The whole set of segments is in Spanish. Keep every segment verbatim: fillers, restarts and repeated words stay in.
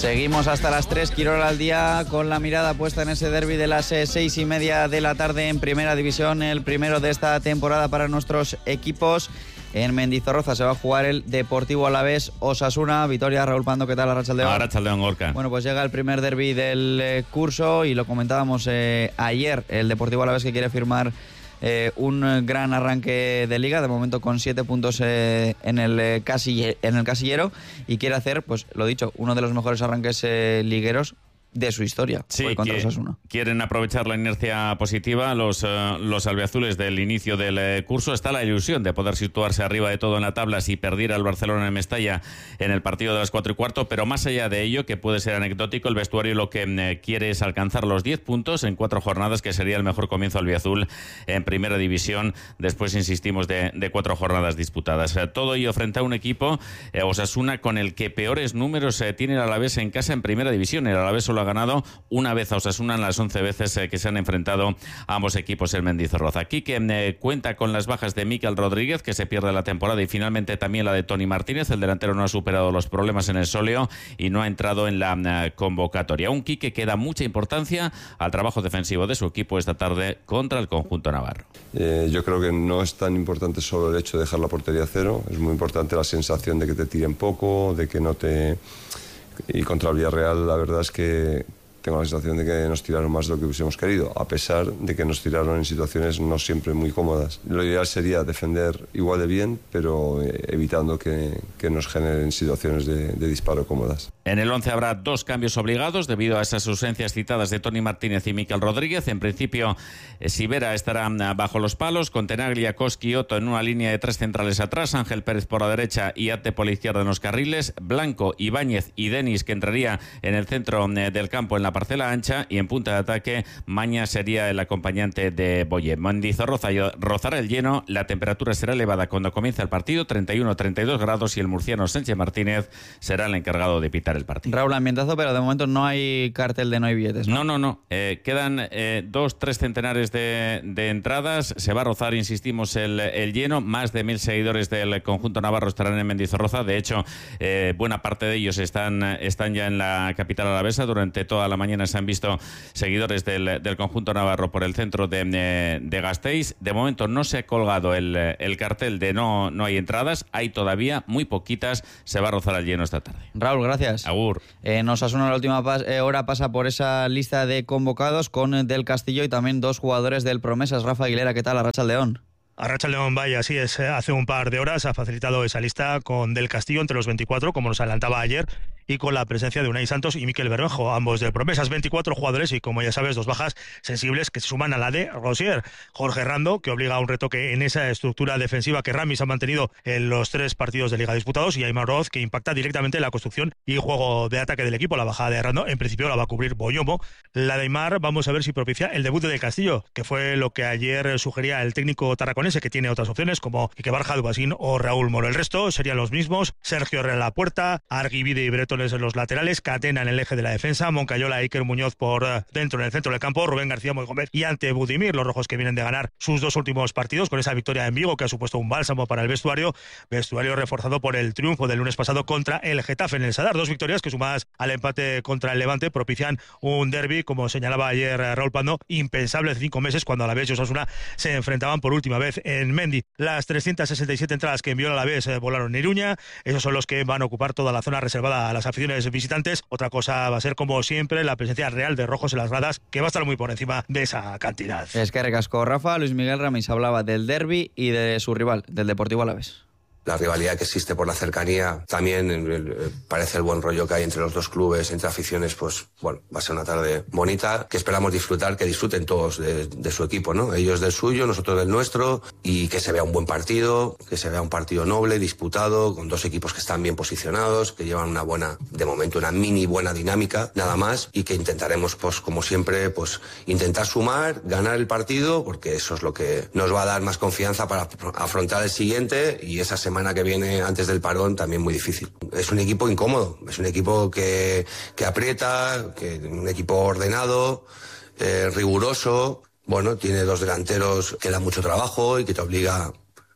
Seguimos hasta las tres, Quirol al día, con la mirada puesta en ese derbi de las eh, seis y media de la tarde en Primera División, el primero de esta temporada para nuestros equipos. En Mendizorroza se va a jugar el Deportivo Alavés Osasuna. Vitoria, Raúl Pando, ¿qué tal? Arratsaldeon. Arratsaldeon, Gorka. Bueno, pues llega el primer derbi del eh, curso y lo comentábamos eh, ayer, el Deportivo Alavés que quiere firmar Eh, un gran arranque de liga, de momento con siete puntos eh, en, el, eh, casille, en el casillero, y quiere hacer, pues lo dicho, uno de los mejores arranques eh, ligueros de su historia. Sí, contra que, Osasuna. Quieren aprovechar la inercia positiva los, uh, los albiazules del inicio del uh, curso. Está la ilusión de poder situarse arriba de todo en la tabla si perdiera el Barcelona en Mestalla en el partido de las cuatro y cuarto, pero más allá de ello, que puede ser anecdótico, el vestuario lo que uh, quiere es alcanzar los diez puntos en cuatro jornadas, que sería el mejor comienzo albiazul en Primera División, después, insistimos, de, de cuatro jornadas disputadas. Uh, todo ello frente a un equipo, uh, Osasuna, con el que peores números uh, tiene el Alavés en casa en Primera División. El Alavés solo ha ganado una vez a Osasuna en las once veces eh, que se han enfrentado a ambos equipos en Mendizorroza. Aquí que eh, cuenta con las bajas de Mikel Rodríguez, que se pierde la temporada, y finalmente también la de Toni Martínez. El delantero no ha superado los problemas en el sóleo y no ha entrado en la eh, convocatoria. Un Quique que da mucha importancia al trabajo defensivo de su equipo esta tarde contra el conjunto navarro. Eh, yo creo que no es tan importante solo el hecho de dejar la portería a cero, es muy importante la sensación de que te tiren poco, de que no te... Y contra el Villarreal la verdad es que tengo la sensación de que nos tiraron más de lo que hubiésemos querido, a pesar de que nos tiraron en situaciones no siempre muy cómodas. Lo ideal sería defender igual de bien, pero evitando que, que nos generen situaciones de, de disparo cómodas. En el once habrá dos cambios obligados debido a esas ausencias citadas de Toni Martínez y Mikel Rodríguez. En principio, Sivera estará bajo los palos, con Tenaglia, Koski y Otto en una línea de tres centrales atrás, Ángel Pérez por la derecha y Ate por la izquierda en los carriles, Blanco, Ibáñez y Denis, que entraría en el centro del campo en la parcela ancha, y en punta de ataque Maña sería el acompañante de Boye. Mendizorroza rozará el lleno, la temperatura será elevada cuando comience el partido, treinta y uno a treinta y dos grados, y el murciano Sánchez Martínez será el encargado de pitar el partido. Raúl, ambientazo, pero de momento no hay cartel de no hay billetes, ¿no? No, no, no. Eh, quedan eh, dos, tres centenares de, de entradas. Se va a rozar, insistimos, el, el lleno. Más de mil seguidores del conjunto navarro estarán en Mendizorroza. De hecho, eh, buena parte de ellos están, están ya en la capital alavesa. Durante toda la mañana se han visto seguidores del, del conjunto navarro por el centro de, de, de Gasteiz. De momento no se ha colgado el, el cartel de no, no hay entradas. Hay todavía muy poquitas. Se va a rozar el lleno esta tarde. Raúl, gracias. Agur. En Osasuna la última pas- eh, hora pasa por esa lista de convocados con eh, Del Castillo y también dos jugadores del Promesas. Rafa Aguilera, ¿qué tal? Arratsaldeon. Arratsaldeon, vaya, así es. Hace un par de horas ha facilitado esa lista con Del Castillo entre los veinticuatro, como nos adelantaba ayer, y con la presencia de Unai Santos y Mikel Bermejo, ambos del Promesas. veinticuatro jugadores y, como ya sabes, dos bajas sensibles que se suman a la de Rosier. Jorge Rando, que obliga a un retoque en esa estructura defensiva que Ramis ha mantenido en los tres partidos de Liga disputados, y Aymar Roz, que impacta directamente en la construcción y juego de ataque del equipo. La bajada de Rando, en principio, la va a cubrir Boyomo. La de Aymar, vamos a ver si propicia el debut de Del Castillo, que fue lo que ayer sugería el técnico tarraconense, que tiene otras opciones como Ike Barja, Dubasín o Raúl Moro. El resto serían los mismos: Sergio Herrera en la puerta, Arguibide y Bretones en los laterales, Catena en el eje de la defensa, Moncayola e Iker Muñoz por dentro en el centro del campo, Rubén García Moigómez y ante Budimir, los rojos que vienen de ganar sus dos últimos partidos con esa victoria en Vigo, que ha supuesto un bálsamo para el vestuario, vestuario reforzado por el triunfo del lunes pasado contra el Getafe en el Sadar. Dos victorias que, sumadas al empate contra el Levante, propician un derbi, como señalaba ayer Raúl Pando, impensable hace cinco meses, cuando Alavés y Osasuna se enfrentaban por última vez en Mendi. Las trescientas sesenta y siete entradas que envió el Alavés eh, volaron en Iruña. Esos son los que van a ocupar toda la zona reservada a las aficiones visitantes. Otra cosa va a ser, como siempre, la presencia real de rojos en las gradas, que va a estar muy por encima de esa cantidad. Es que recasco Rafa. Luis Miguel Ramis hablaba del derbi y de su rival, del Deportivo Alavés. La rivalidad que existe por la cercanía, también eh, parece el buen rollo que hay entre los dos clubes, entre aficiones, pues bueno, va a ser una tarde bonita, que esperamos disfrutar, que disfruten todos de, de su equipo, ¿no? Ellos del suyo, nosotros del nuestro, y que se vea un buen partido, que se vea un partido noble, disputado, con dos equipos que están bien posicionados, que llevan una buena, de momento una mini buena dinámica, nada más, y que intentaremos, pues como siempre, pues intentar sumar, ganar el partido, porque eso es lo que nos va a dar más confianza para afrontar el siguiente, y esa semana semana que viene antes del parón también muy difícil. Es un equipo incómodo, es un equipo que, que aprieta, que, un equipo ordenado, eh, riguroso. Bueno, tiene dos delanteros que dan mucho trabajo y que te obliga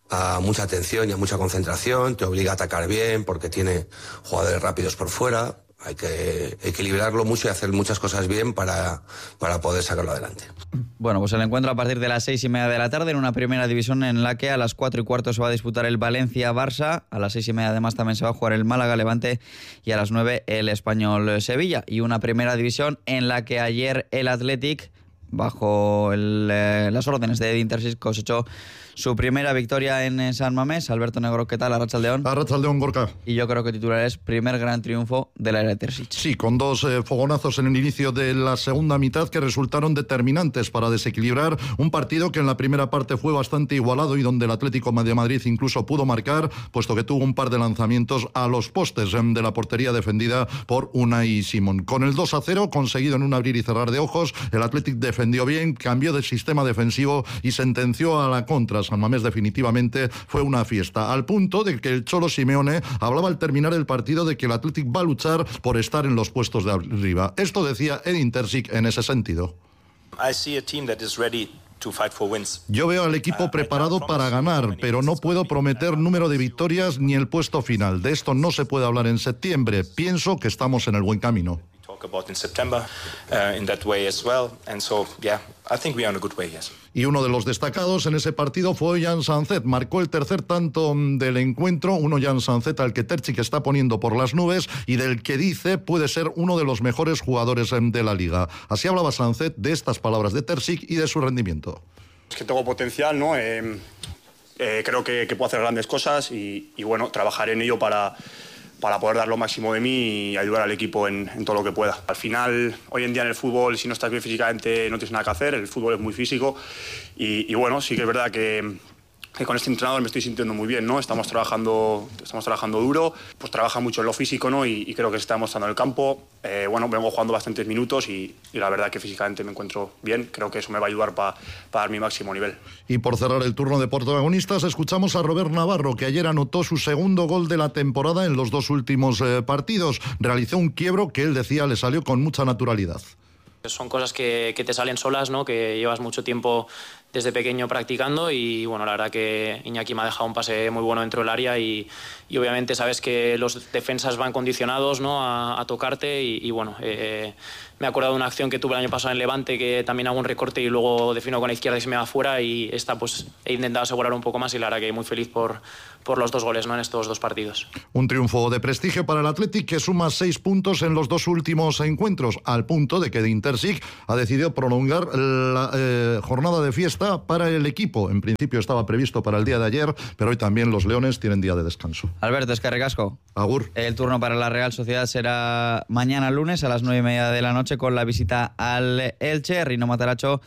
a mucha atención y a mucha concentración, te obliga a atacar bien porque tiene jugadores rápidos por fuera. hay que equilibrarlo mucho y hacer muchas cosas bien para, para poder sacarlo adelante. Bueno, pues el encuentro a partir de las seis y media de la tarde en una primera división en la que a las cuatro y cuarto se va a disputar el Valencia-Barça, a las seis y media además también se va a jugar el Málaga-Levante y a las nueve el Español-Sevilla. Y una primera división en la que ayer el Athletic, bajo el, eh, las órdenes de Intersic, cosechó su primera victoria en San Mamés. Alberto Negro, ¿qué tal? Arratsaldeon. Arratsaldeon, Gorka. Y yo creo que titular es primer gran triunfo de la era de Terzic. Sí, con dos eh, fogonazos en el inicio de la segunda mitad que resultaron determinantes para desequilibrar un partido que en la primera parte fue bastante igualado y donde el Atlético de Madrid incluso pudo marcar, puesto que tuvo un par de lanzamientos a los postes eh, de la portería defendida por Unai Simón. Con el dos a cero, conseguido en un abrir y cerrar de ojos, el Atlético defendió bien, cambió de sistema defensivo y sentenció a la contra. San Mamés definitivamente fue una fiesta, al punto de que el Cholo Simeone hablaba al terminar el partido de que el Athletic va a luchar por estar en los puestos de arriba. Esto decía Edin Terzic en ese sentido. I see a team that is ready to fight for wins. Yo veo al equipo preparado para ganar, pero no puedo prometer número de victorias ni el puesto final. De esto no se puede hablar en septiembre. Pienso que estamos en el buen camino. About in September uh, in that way as well, and so yeah, I think we are on a good way, yes. Y uno de los destacados en ese partido fue Jan Sanzet, marcó el tercer tanto del encuentro, uno Jan Sanzet al que Terzic está poniendo por las nubes y del que dice puede ser uno de los mejores jugadores de la liga. Así hablaba Sanzet de estas palabras de Terzic y de su rendimiento. Es que tengo potencial, ¿no? Eh, eh, creo que, que puedo hacer grandes cosas y, y bueno, trabajaré en ello para para poder dar lo máximo de mí y ayudar al equipo en, en todo lo que pueda. Al final, hoy en día en el fútbol, si no estás bien físicamente, no tienes nada que hacer. El fútbol es muy físico y, y bueno, sí que es verdad que, que con este entrenador me estoy sintiendo muy bien, ¿no? Estamos trabajando, estamos trabajando duro, pues trabaja mucho en lo físico, ¿no? Y, y creo que se está demostrando en el campo. Eh, bueno, vengo jugando bastantes minutos y, y la verdad que físicamente me encuentro bien. Creo que eso me va a ayudar para pa dar mi máximo nivel. Y por cerrar el turno de protagonistas, escuchamos a Robert Navarro, que ayer anotó su segundo gol de la temporada en los dos últimos eh, partidos. Realizó un quiebro que él decía le salió con mucha naturalidad. Son cosas que, que te salen solas, ¿no? Que llevas mucho tiempo desde pequeño practicando y bueno, la verdad que Iñaki me ha dejado un pase muy bueno dentro del área y, y obviamente sabes que los defensas van condicionados, ¿no? a, a tocarte y, y bueno, eh, me he acordado de una acción que tuve el año pasado en Levante que también hago un recorte y luego defino con la izquierda y se me va fuera y esta pues he intentado asegurar un poco más y la verdad que muy feliz por, por los dos goles, ¿no? En estos dos partidos. Un triunfo de prestigio para el Athletic que suma seis puntos en los dos últimos encuentros, al punto de que de Intersic ha decidido prolongar la eh, jornada de fiesta para el equipo. En principio estaba previsto para el día de ayer, pero hoy también los Leones tienen día de descanso. Alberto, eskerrik asko. Agur. El turno para la Real Sociedad será mañana lunes a las nueve y media de la noche con la visita al Elche. Rino Mataracho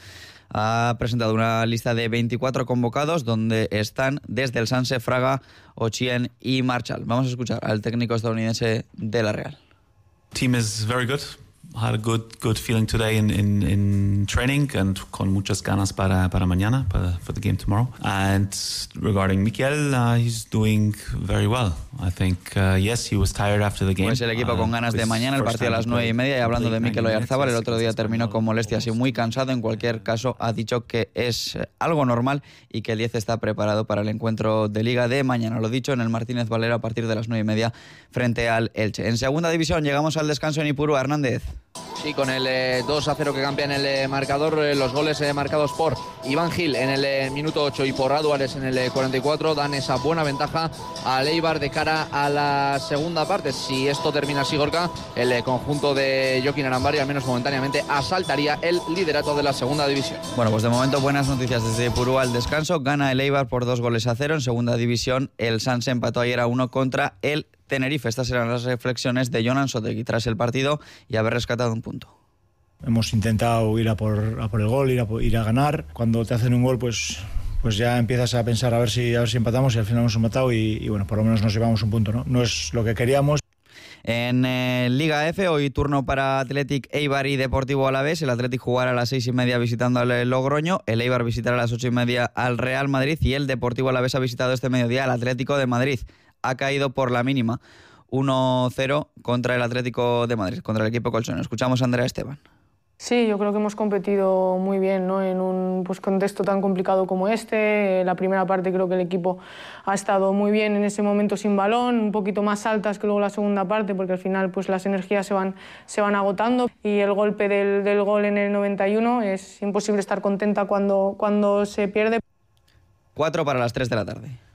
ha presentado una lista de veinticuatro convocados donde están desde el Sanse, Fraga, Ochien y Marchal. Vamos a escuchar al técnico estadounidense de la Real. Team is very good. Had a good good feeling today in, in, in training and con muchas ganas para, para mañana, para, for the game tomorrow. And regarding Mikel, uh, he's doing very well. I think, uh, yes, he was tired after the game. Pues el equipo con ganas de mañana, el partido a las nueve y media. Y hablando de Mikel Oyarzabal, el otro día terminó con molestias y muy cansado. En cualquier caso, ha dicho que es algo normal y que el diez está preparado para el encuentro de Liga de mañana. Lo dicho en el Martínez Valero a partir de las nueve y media frente al Elche. En segunda división llegamos al descanso en Ipurúa. Hernández. Sí, con el eh, dos a cero que cambia en el eh, marcador, eh, los goles eh, marcados por Iván Gil en el eh, minuto ocho y por Álvarez en el eh, cuarenta y cuatro dan esa buena ventaja al Eibar de cara a la segunda parte. Si esto termina así, Gorka, el eh, conjunto de Joaquín Arambari, al menos momentáneamente, asaltaría el liderato de la segunda división. Bueno, pues de momento buenas noticias desde Ipurúa al descanso. Gana el Eibar por dos goles a cero. En segunda división, el Sanse empató ayer a uno contra el Tenerife. Estas eran las reflexiones de Jonan Sotegui tras el partido y haber rescatado un punto. Hemos intentado ir a por, a por el gol, ir a, ir a ganar. Cuando te hacen un gol, pues, pues ya empiezas a pensar a ver si, a ver si empatamos y al final hemos empatado y, y bueno, por lo menos nos llevamos un punto, ¿no? No es lo que queríamos. En eh, Liga F, hoy turno para Athletic, Eibar y Deportivo Alavés. El Athletic jugará a las seis y media visitando al Logroño. El Eibar visitará a las ocho y media al Real Madrid y el Deportivo Alavés ha visitado este mediodía al Atlético de Madrid. Ha caído por la mínima, uno cero contra el Atlético de Madrid, contra el equipo colchonero. Escuchamos a Andrea Esteban. Sí, yo creo que hemos competido muy bien, ¿no? En un pues, contexto tan complicado como este. La primera parte creo que el equipo ha estado muy bien en ese momento sin balón, un poquito más altas que luego la segunda parte, porque al final pues, las energías se van, se van agotando. Y el golpe del, del gol en el noventa y uno, es imposible estar contenta cuando, cuando se pierde. Cuatro para las tres de la tarde.